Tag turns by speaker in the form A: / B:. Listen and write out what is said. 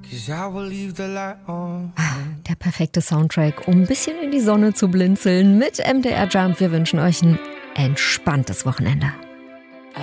A: Der perfekte Soundtrack, um ein bisschen in die Sonne zu blinzeln mit MDR Jump. Wir wünschen euch ein entspanntes Wochenende.